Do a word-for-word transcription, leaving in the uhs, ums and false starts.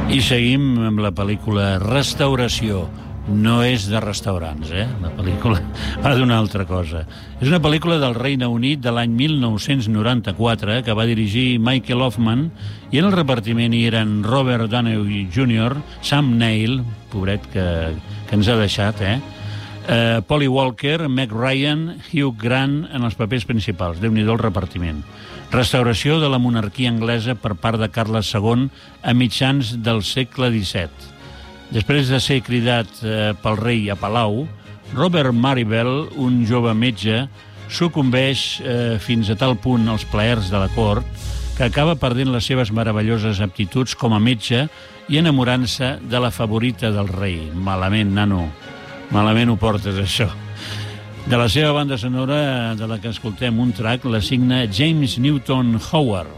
I seguim amb la pel·lícula Restauració. No és de restaurants, eh? La pel·lícula va d'una altra cosa. És una pel·lícula del Regne Unit de l'any mil nou-cents noranta-quatre que va dirigir Michael Hoffman, i en el repartiment hi eren Robert Downey júnior, Sam Neill, pobret que, que ens ha deixat, eh? Uh, Polly Walker, Meg Ryan, Hugh Grant en els papers principals. Déu-n'hi-do el repartiment. Restauració de la monarquia anglesa per part de Carles segon a mitjans del segle disset. Després de ser cridat eh, pel rei a Palau, Robert Maribel, un jove metge, sucumbeix eh, fins a tal punt als plaers de la cort que acaba perdent les seves meravelloses aptituds com a metge i enamorant-se de la favorita del rei. Malament, nano. Malament ho portes, això. De la seva banda sonora, de la que escoltem un track, la signa James Newton Howard.